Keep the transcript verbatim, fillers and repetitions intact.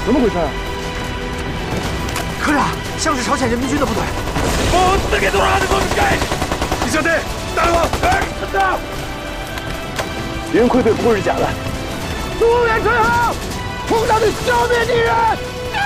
怎么回事啊？ 可俩像是朝鲜人民军的部队。 못 쓰게 돌아가는 겁니까? 기사대 따라와! 간다! 敌人溃退不会是假的。 苏联退后，共产党消灭敌人！